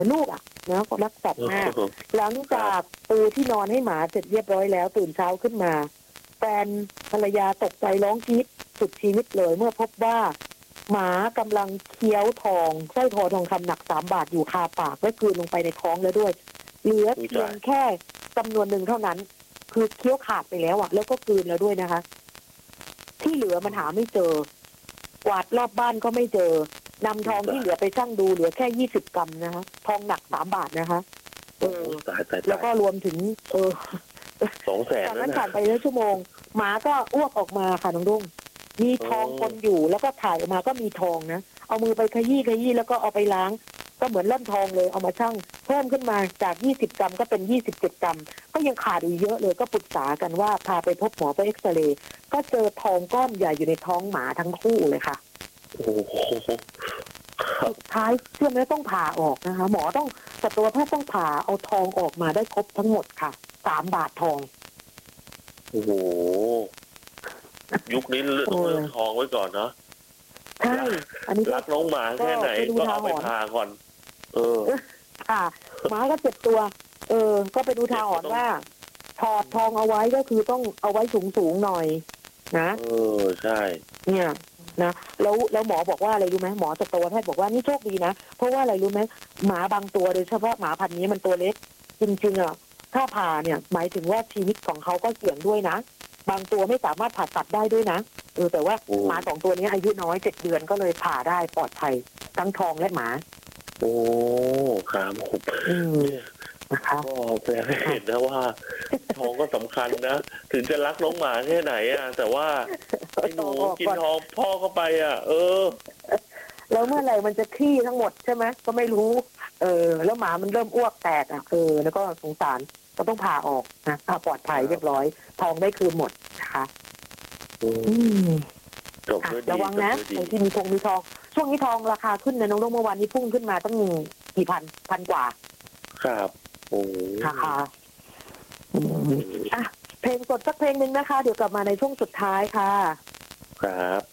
ลูกนะรักสัตว์มากหลังจากปูที่นอนให้หมาเสร็จเรียบร้อยแล้วตื่นเช้าขึ้นมาแฟนภรรยาตกใจร้องกรี๊ดสุดชีวิตเลยเมื่อพบว่าหมากำลังเคี้ยวทองสร้อยคอทองคำหนัก3 บาทอยู่คาปากและกลืนลงไปในท้องแล้วด้วยเหลือเพียงแค่จำนวนหนึ่งเท่านั้นคือเคี้ยวขาดไปแล้วแล้วก็กลืนแล้วด้วยนะคะที่เหลือมันหาไม่เจอกวาดรอบบ้านก็ไม่เจอนำทองที่เหลือไปชั่งดูเหลือแค่20 กรัมนะคะทองหนัก3 บาทนะคะแล้วก็รวมถึง 200,000 จากนั้นผ่านไปแล้วชั่วโมงหมาก็อ้วกออกมาค่ะน้องดุ้งมีทองปนอยู่แล้วก็ถ่ายออกมาก็มีทองนะเอามือไปขยี้แล้วก็เอาไปล้างก็เหมือนเล่มทองเลยเอามาชั่งเพิ่มขึ้นมาจาก20 กรัมก็เป็น27 กรัมก็ยังขาดอีกเยอะเลยก็ปรึกษากันว่าพาไปพบหมอไปเอ็กซเรย์ก็เจอทองก้อนใหญ่อยู่ในท้องหมาทั้งคู่เลยค่ะสุดท้ายเชื่อไหมต้องผ่าออกนะคะหมอต้องสัตวแพทย์ต้องผ่าเอาทองออกมาได้ครบทั้งหมดค่ะ3 บาททองโอ้โหยุคนี้ต้องเลือกทองไว้ก่อนเนาะใช่อันนี้รักน้องหมาแค่ไหนก็เอาไปผ่าก่อนค่ะหมาก็เจ็บตัวก็เป็นอุทาหรณ์ว่าถอดทองเอาไว้ก็คือต้องเอาไว้สูงหน่อยนะใช่เนี่ยนะแล้วหมอบอกว่าอะไรรู้ไหมหมอสัตวแพทย์บอกว่านี่โชคดีนะเพราะว่าอะไรรู้ไหมหมาบางตัวโดยเฉพาะหมาพันธุ์นี้มันตัวเล็กจริงๆถ้าผ่าเนี่ยหมายถึงว่าชีวิตของเขาก็เสี่ยงด้วยนะบางตัวไม่สามารถผ่าตัดได้ด้วยนะแต่ว่าหมา2 ตัวนี้อายุน้อย7 เดือนก็เลยผ่าได้ปลอดภัยทั้งทองและหมาโอ้ครับนะคะก็แปลให้เห็นนะว่าทองก็สำคัญนะถึงจะรักน้องหมาแค่ไหนแต่ว่าไอ้หนูกินทองพ่อเข้าไปแล้วเมื่อไหร่มันจะขี้ทั้งหมดใช่ไหมก็ไม่รู้แล้วหมามันเริ่มอ้วกแตกแล้วก็สงสารก็ต้องผ่าออกนะปลอดภัยเรียบร้อยทองได้คืนหมดนะคะระวังนะที่มีทองช่วงนี้ทองราคาขึ้นนะน้องๆเมื่อวานนี้พุ่งขึ้นมาตั้งกี่พันกว่าครับโอ้ค่ะเพลงสดสักเพลงหนึ่งนะคะเดี๋ยวกลับมาในช่วงสุดท้ายค่ะครับ